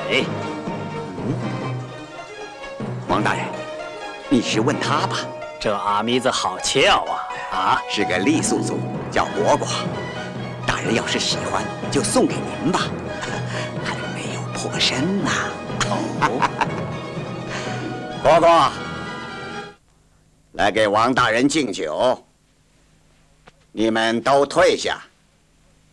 谁？ 王大人，你是问他吧？ 这阿弥子好俏啊！ 是个傈僳族，叫蝈蝈。大人要是喜欢，就送给您吧，还没有破身呢。蝈蝈，来给王大人敬酒。你们都退下。